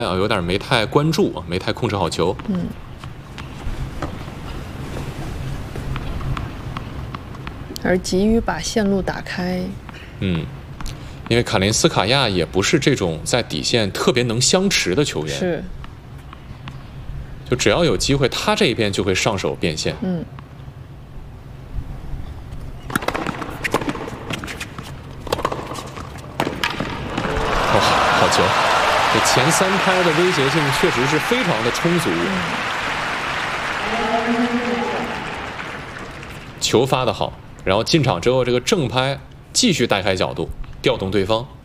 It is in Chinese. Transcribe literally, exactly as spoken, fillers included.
啊，有点没太关注，没太控制好球。 嗯。而急于把线路打开。 嗯，因为卡林斯卡亚也不是这种在底线特别能相持的球员。 是。 就只要有机会，他这边就会上手变线。 嗯。 哇，好球！这前三拍的威胁性确实是非常的充足。 嗯、 球发的好，然后进场之后，这个正拍继续带开角度，调动对方。